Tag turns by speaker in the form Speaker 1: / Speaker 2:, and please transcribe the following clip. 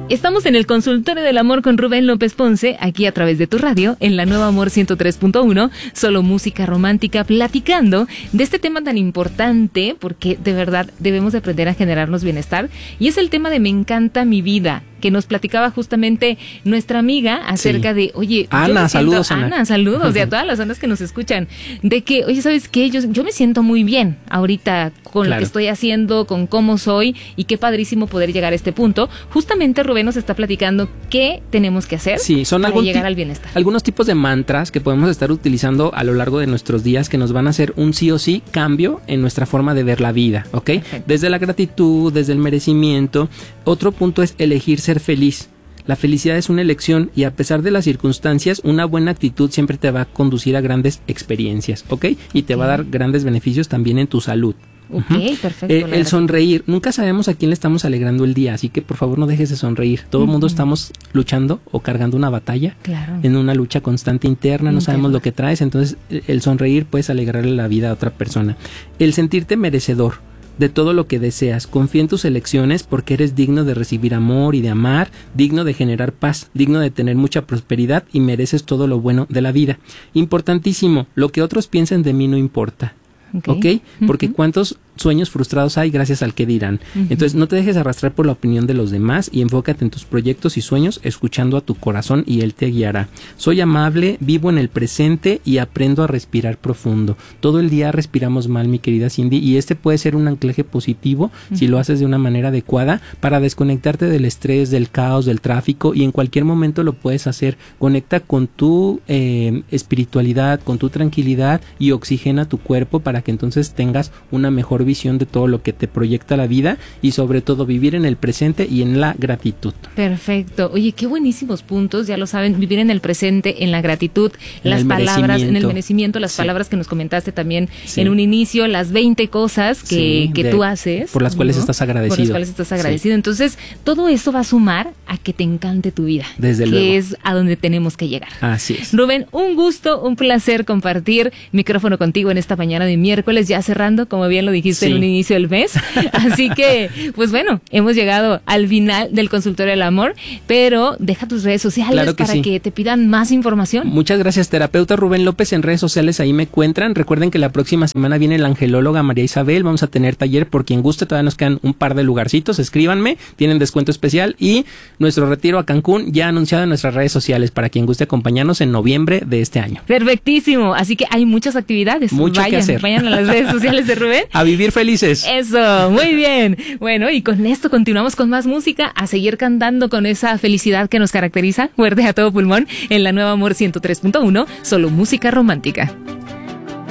Speaker 1: Estamos en el consultorio del amor con Rubén López Ponce, aquí a través de tu radio, en la Nueva Amor 103.1, solo música romántica, platicando de este tema tan importante, porque de verdad debemos de aprender a generarnos bienestar, y es el tema de Me encanta mi vida, que nos platicaba justamente nuestra amiga acerca de, oye,
Speaker 2: Ana, saludos, Ana.
Speaker 1: Ana, saludos, y a todas las personas que nos escuchan, de que, oye, ¿sabes qué? Yo me siento muy bien ahorita con lo que estoy haciendo, con cómo soy, y qué padrísimo poder llegar a este punto. Justamente Rubén nos está platicando qué tenemos que hacer para llegar al bienestar.
Speaker 2: Algunos tipos de mantras que podemos estar utilizando a lo largo de nuestros días que nos van a hacer un sí o sí cambio en nuestra forma de ver la vida, ¿ok? Perfecto. Desde la gratitud, desde el merecimiento. Otro punto es elegir ser feliz. La felicidad es una elección y a pesar de las circunstancias, una buena actitud siempre te va a conducir a grandes experiencias, ¿ok? Y te va a dar grandes beneficios también en tu salud.
Speaker 1: Ok, perfecto.
Speaker 2: El sonreír. Nunca sabemos a quién le estamos alegrando el día, así que por favor no dejes de sonreír. Todo el mundo estamos luchando o cargando una batalla, en una lucha constante interna, no sabemos lo que traes, entonces el sonreír puedes alegrarle la vida a otra persona. El sentirte merecedor de todo lo que deseas. Confía en tus elecciones porque eres digno de recibir amor y de amar, digno de generar paz, digno de tener mucha prosperidad y mereces todo lo bueno de la vida. Importantísimo, lo que otros piensen de mí no importa. ¿Ok? Porque cuántos sueños frustrados hay gracias al que dirán. Entonces no te dejes arrastrar por la opinión de los demás y enfócate en tus proyectos y sueños escuchando a tu corazón y él te guiará. Soy amable, vivo en el presente y aprendo a respirar profundo. Todo el día respiramos mal, mi querida Cindy, y este puede ser un anclaje positivo si lo haces de una manera adecuada para desconectarte del estrés, del caos, del tráfico, y en cualquier momento lo puedes hacer. Conecta con tu espiritualidad, con tu tranquilidad y oxigena tu cuerpo para que entonces tengas una mejor visión de todo lo que te proyecta la vida y sobre todo vivir en el presente y en la gratitud.
Speaker 1: Perfecto. Oye, qué buenísimos puntos, ya lo saben, vivir en el presente, en la gratitud, las palabras, en el merecimiento, las palabras que nos comentaste también en un inicio, las 20 cosas que tú haces.
Speaker 2: Por las cuales estás agradecido.
Speaker 1: Por las cuales estás agradecido. Entonces, todo eso va a sumar a que te encante tu vida.
Speaker 2: Desde luego.
Speaker 1: Que es a donde tenemos que llegar.
Speaker 2: Así es.
Speaker 1: Rubén, un gusto, un placer compartir micrófono contigo en esta mañana de miércoles, ya cerrando, como bien lo dijiste en un inicio del mes. Así que, pues bueno, hemos llegado al final del consultorio del amor, pero deja tus redes sociales para que te pidan más información.
Speaker 2: Muchas gracias, terapeuta Rubén López en redes sociales, ahí me encuentran. Recuerden que la próxima semana viene la angelóloga María Isabel, vamos a tener taller por quien guste, todavía nos quedan un par de lugarcitos, escríbanme, tienen descuento especial, y nuestro retiro a Cancún ya anunciado en nuestras redes sociales para quien guste acompañarnos en noviembre de este año.
Speaker 1: Perfectísimo, así que hay muchas actividades.
Speaker 2: Que hacer.
Speaker 1: Vayan a las redes sociales de Rubén.
Speaker 2: A vivir felices.
Speaker 1: Eso, muy bien. Bueno, y con esto continuamos con más música, a seguir cantando con esa felicidad que nos caracteriza, fuerte a todo pulmón, en la Nueva Amor 103.1, solo música romántica.